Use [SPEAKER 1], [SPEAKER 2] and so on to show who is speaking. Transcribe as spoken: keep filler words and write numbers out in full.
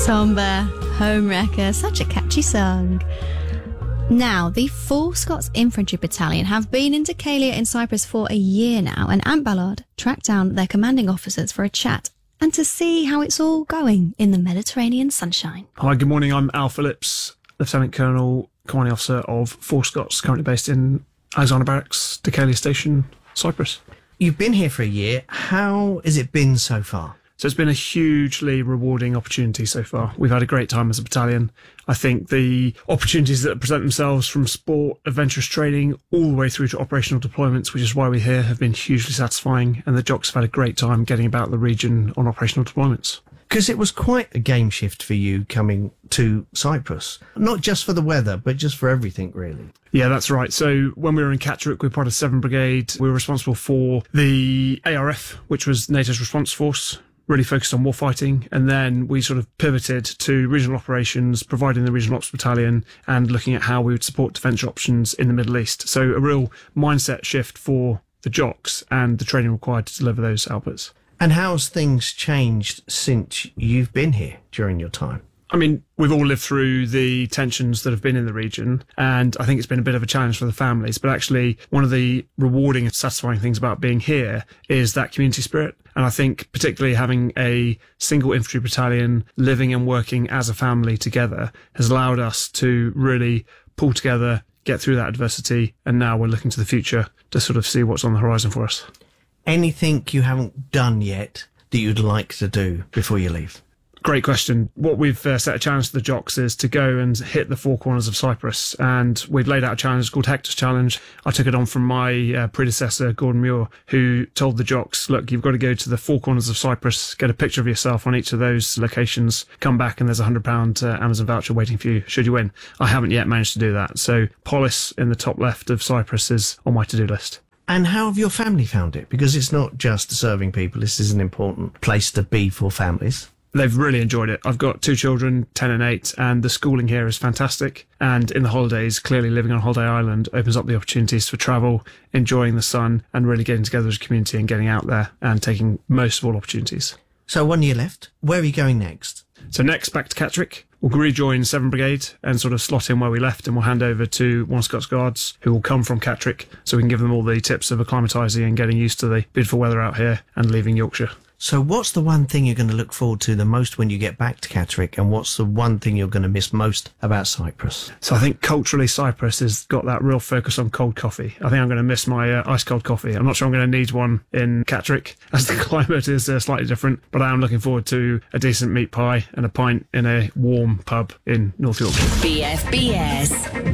[SPEAKER 1] Somber, Homewrecker, such a catchy song. Now, the four Scots Infantry Battalion have been in Deucalion in Cyprus for a year now, and Ant Ballard tracked down their commanding officers for a chat and to see how it's all going in the Mediterranean sunshine.
[SPEAKER 2] Hi, good morning. I'm Al Phillips, Lieutenant Colonel, Commanding Officer of four Scots, currently based in Alexandra Barracks, Deucalion Station, Cyprus.
[SPEAKER 3] You've been here for a year. How has it been so far?
[SPEAKER 2] So it's been a hugely rewarding opportunity so far. We've had a great time as a battalion. I think the opportunities that present themselves from sport, adventurous training, all the way through to operational deployments, which is why we're here, have been hugely satisfying. And the Jocks have had a great time getting about the region on operational deployments.
[SPEAKER 3] Because it was quite a game shift for you coming to Cyprus. Not just for the weather, but just for everything, really.
[SPEAKER 2] Yeah, that's right. So when we were in Catterick, we were part of seventh Brigade. We were responsible for the A R F, which was NATO's response force, really focused on warfighting. And then we sort of pivoted to regional operations, providing the regional ops battalion and looking at how we would support defence options in the Middle East. So a real mindset shift for the Jocks and the training required to deliver those outputs.
[SPEAKER 3] And how's things changed since you've been here during your time?
[SPEAKER 2] I mean, we've all lived through the tensions that have been in the region, and I think it's been a bit of a challenge for the families. But actually, one of the rewarding and satisfying things about being here is that community spirit. And I think particularly having a single infantry battalion living and working as a family together has allowed us to really pull together, get through that adversity, and now we're looking to the future to sort of see what's on the horizon for us.
[SPEAKER 3] Anything you haven't done yet that you'd like to do before you leave?
[SPEAKER 2] Great question. What we've uh, set a challenge to the Jocks is to go and hit the four corners of Cyprus. And we've laid out a challenge called Hector's Challenge. I took it on from my uh, predecessor, Gordon Muir, who told the Jocks, look, you've got to go to the four corners of Cyprus, get a picture of yourself on each of those locations, come back and there's a one hundred pounds uh, Amazon voucher waiting for you should you win. I haven't yet managed to do that. So Polis in the top left of Cyprus is on my to-do list.
[SPEAKER 3] And how have your family found it? Because it's not just serving people. This is an important place to be for families.
[SPEAKER 2] They've really enjoyed it. I've got two children, ten and eight, and the schooling here is fantastic. And in the holidays, clearly living on Holiday Island opens up the opportunities for travel, enjoying the sun, and really getting together as a community and getting out there and taking most of all opportunities.
[SPEAKER 3] So one year left. Where are you going next?
[SPEAKER 2] So next, back to Catterick. We'll rejoin seventh Brigade and sort of slot in where we left, and we'll hand over to one Scots Guards who will come from Catterick, so we can give them all the tips of acclimatising and getting used to the beautiful weather out here and leaving Yorkshire.
[SPEAKER 3] So what's the one thing you're going to look forward to the most when you get back to Catterick, and what's the one thing you're going to miss most about Cyprus?
[SPEAKER 2] So I think culturally Cyprus has got that real focus on cold coffee. I think I'm going to miss my uh, ice cold coffee. I'm not sure I'm going to need one in Catterick as the climate is uh, slightly different, but I am looking forward to a decent meat pie and a pint in a warm pub in North Yorkshire.
[SPEAKER 4] B F B S